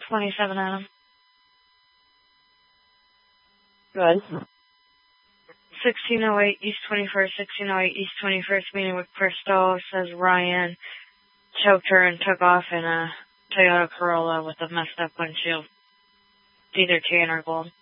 27, Adam. Good. 1608 East 21st, 1608 East 21st, meeting with Crystal. Says Ryan choked her and took off in a Toyota Corolla with a messed up windshield. It's either tan or gold.